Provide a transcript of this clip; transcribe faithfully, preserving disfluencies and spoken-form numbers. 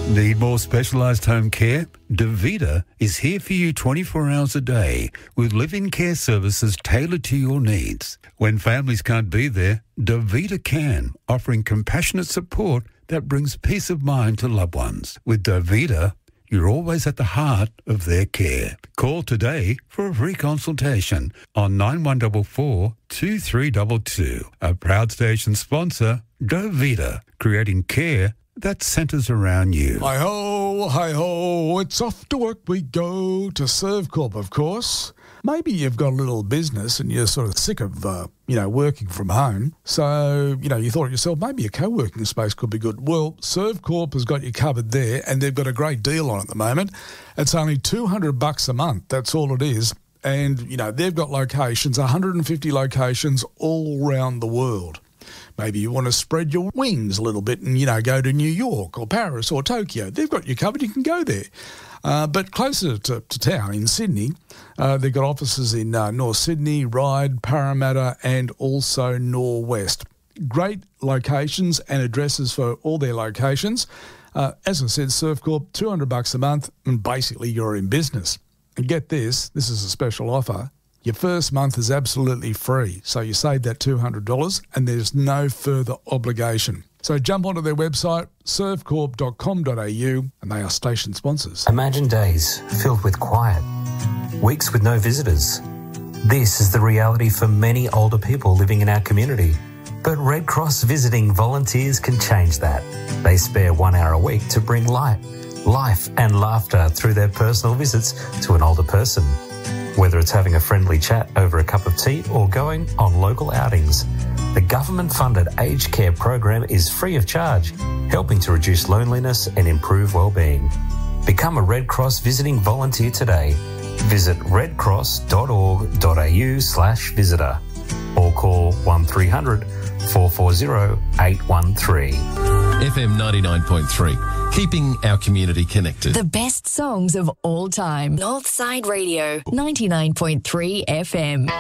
Need more specialised home care? Davita is here for you twenty-four hours a day with live-in care services tailored to your needs. When families can't be there, Davita can, offering compassionate support that brings peace of mind to loved ones. With Davita, you're always at the heart of their care. Call today for a free consultation on nine one four four, two three two two. A proud station sponsor, Davita, creating care that centres around you. Hi-ho, hi-ho, it's off to work we go to Servcorp, of course. Maybe you've got a little business and you're sort of sick of, uh, you know, working from home. So, you know, you thought to yourself, maybe a co-working space could be good. Well, Servcorp has got you covered there and they've got a great deal on at the moment. It's only two hundred bucks a month. That's all it is. And, you know, they've got locations, one hundred fifty locations all around the world. Maybe you want to spread your wings a little bit and, you know, go to New York or Paris or Tokyo. They've got you covered. You can go there. Uh, but closer to, to town in Sydney, uh, they've got offices in uh, North Sydney, Ryde, Parramatta and also Norwest. Great locations and addresses for all their locations. Uh, as I said, Servcorp, two hundred bucks a month and basically you're in business. And get this, this is a special offer. Your first month is absolutely free, so you save that two hundred dollars and there's no further obligation. So jump onto their website, servcorp dot com dot a u, and they are station sponsors. Imagine days filled with quiet, weeks with no visitors. This is the reality for many older people living in our community. But Red Cross visiting volunteers can change that. They spare one hour a week to bring light, life and laughter through their personal visits to an older person. Whether it's having a friendly chat over a cup of tea or going on local outings, the government-funded aged care program is free of charge, helping to reduce loneliness and improve well-being. Become a Red Cross visiting volunteer today. Visit redcross dot org dot a u slash visitor or call one three hundred, four four zero, eight one three. F M ninety-nine point three, keeping our community connected. The best songs of all time. Northside Radio, ninety-nine point three F M.